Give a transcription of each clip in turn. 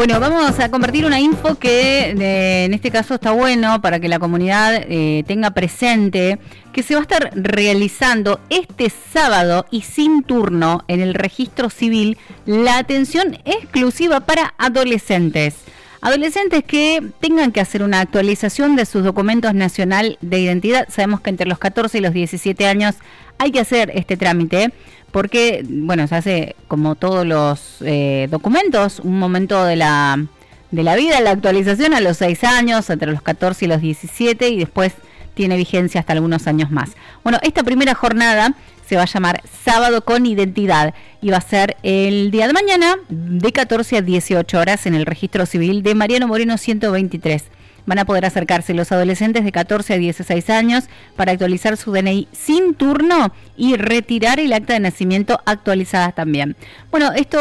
Bueno, vamos a compartir una info que en este caso está bueno para que la comunidad tenga presente, que se va a estar realizando este sábado y sin turno en el registro civil la atención exclusiva para adolescentes. Adolescentes que tengan que hacer una actualización de sus documentos nacional de identidad. Sabemos que entre los 14 y los 17 años hay que hacer este trámite porque, bueno, se hace como todos los documentos, un momento de la vida, la actualización a los 6 años, entre los 14 y los 17 y después tiene vigencia hasta algunos años más. Bueno, esta primera jornada se va a llamar Sábado con Identidad y va a ser el día de mañana de 14 a 18 horas en el registro civil de Mariano Moreno 123. Van a poder acercarse los adolescentes de 14 a 16 años para actualizar su DNI sin turno y retirar el acta de nacimiento actualizada también. Bueno, esto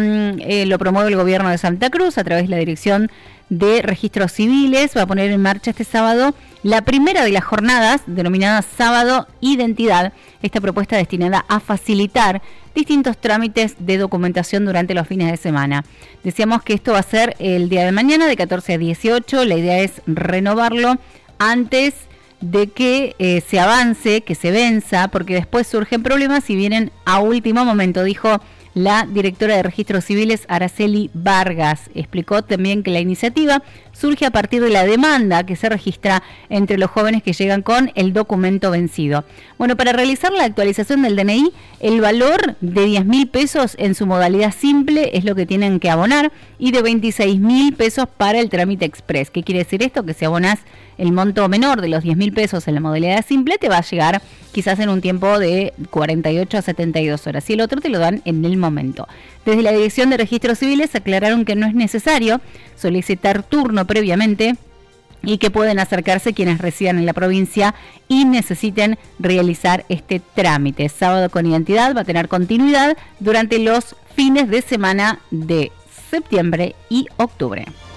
lo promueve el gobierno de Santa Cruz a través de la Dirección de Registros Civiles. Va a poner en marcha este sábado la primera de las jornadas denominada Sábado Identidad. Esta propuesta destinada a facilitar distintos trámites de documentación durante los fines de semana. Decíamos que esto va a ser el día de mañana de 14 a 18. La idea es renovarlo antes de que se avance, que se venza, porque después surgen problemas y vienen a último momento, dijo la directora de Registros Civiles, Araceli Vargas. Explicó también que la iniciativa surge a partir de la demanda que se registra entre los jóvenes que llegan con el documento vencido. Bueno, para realizar la actualización del DNI, el valor de 10.000 pesos en su modalidad simple es lo que tienen que abonar y de 26.000 pesos para el trámite express. ¿Qué quiere decir esto? Que si abonás el monto menor de los 10.000 pesos en la modalidad simple, te va a llegar quizás en un tiempo de 48 a 72 horas y el otro te lo dan en el momento. Desde la Dirección de Registros Civiles aclararon que no es necesario solicitar turno previamente y que pueden acercarse quienes residan en la provincia y necesiten realizar este trámite. Sábado con Identidad va a tener continuidad durante los fines de semana de septiembre y octubre.